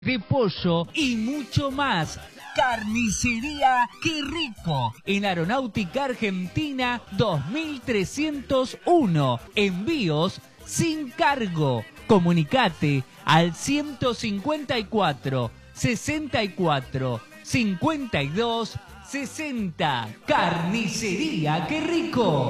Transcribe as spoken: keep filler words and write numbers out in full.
de pollo y mucho más. Carnicería Qué Rico, en Aeronáutica Argentina dos mil trescientos uno. Envíos sin cargo. Comunicate al ciento cincuenta y cuatro, sesenta y cuatro, cincuenta y dos, sesenta. Carnicería Qué Rico.